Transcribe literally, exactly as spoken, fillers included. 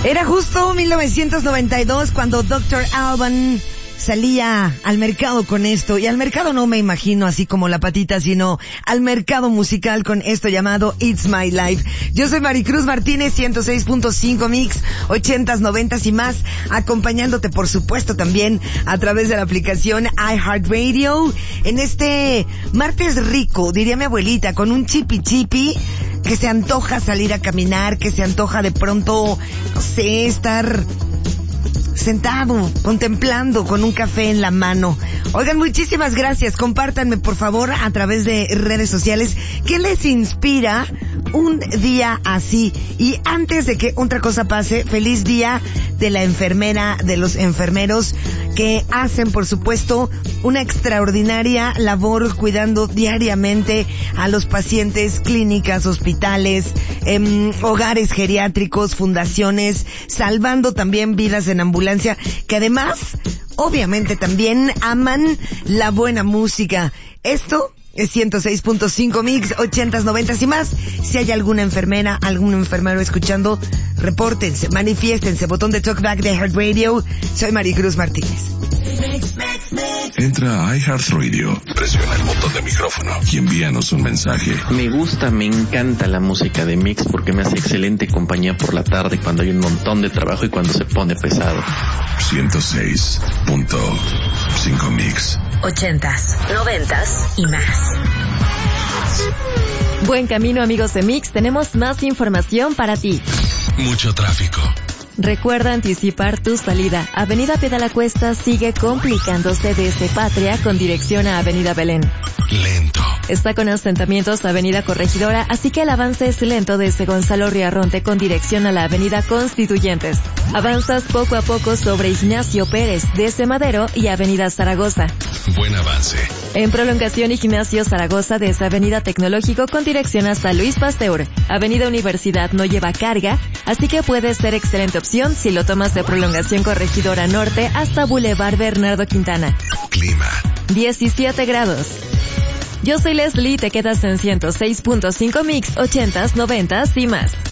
Era justo mil novecientos noventa y dos cuando doctor Alban salía al mercado con esto, y al mercado no me imagino así como la patita, sino al mercado musical con esto llamado It's My Life. Yo soy Maricruz Martínez, ciento seis punto cinco Mix, ochentas, noventas y más, acompañándote por supuesto también a través de la aplicación iHeartRadio en este martes rico, diría mi abuelita, con un chipi chipi que se antoja salir a caminar, que se antoja de pronto, no sé, estar sentado, contemplando, con un café en la mano. Oigan, muchísimas gracias. Compártanme, por favor, a través de redes sociales, ¿qué les inspira un día así? Y antes de que otra cosa pase, feliz día de la enfermera, de los enfermeros que hacen, por supuesto, una extraordinaria labor cuidando diariamente a los pacientes, clínicas, hospitales, eh, hogares geriátricos, fundaciones, salvando también vidas en ambulancia, que además, obviamente también aman la buena música. Esto es ciento seis punto cinco Mix, ochentas, noventas y más. Si hay alguna enfermera, algún enfermero escuchando, repórtense, manifiéstense. Botón de talkback de iHeartRadio. Soy Maricruz Martínez. Entra a iHeartRadio, presiona el botón de micrófono y envíanos un mensaje. Me gusta, me encanta la música de Mix porque me hace excelente compañía por la tarde cuando hay un montón de trabajo y cuando se pone pesado. ciento seis punto cinco Mix. Ochentas, noventas y más. Buen camino, amigos de Mix. Tenemos más información para ti. Mucho tráfico. Recuerda anticipar tu salida. Avenida Piedalacuesta sigue complicándose desde Patria con dirección a Avenida Belén. Lento. Está con asentamientos Avenida Corregidora, así que el avance es lento desde Gonzalo Riarronte con dirección a la Avenida Constituyentes. Avanzas poco a poco sobre Ignacio Pérez, desde Madero y Avenida Zaragoza. Buen avance. En prolongación Ignacio Zaragoza desde Avenida Tecnológico con dirección hasta Luis Pasteur. Avenida Universidad no lleva carga, así que puede ser excelente opción si lo tomas de prolongación Corregidora Norte hasta Boulevard Bernardo Quintana. Clima. diecisiete grados. Yo soy Leslie, te quedas en ciento seis punto cinco Mix, ochentas, noventas y más.